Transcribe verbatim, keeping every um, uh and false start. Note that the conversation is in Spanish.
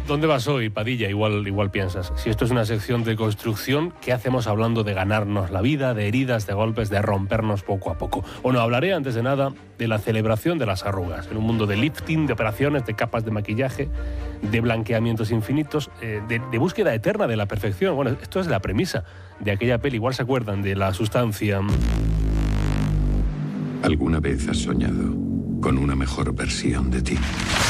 ¿Dónde vas hoy, Padilla? Igual, igual piensas. Si esto es una sección de construcción, ¿qué hacemos hablando de ganarnos la vida, de heridas, de golpes, de rompernos poco a poco? Bueno, hablaré antes de nada de la celebración de las arrugas, en un mundo de lifting, de operaciones, de capas de maquillaje, de blanqueamientos infinitos, eh, de, de búsqueda eterna de la perfección. Bueno, esto es la premisa de aquella peli. Igual se acuerdan de La Sustancia. ¿Alguna vez has soñado con una mejor versión de ti?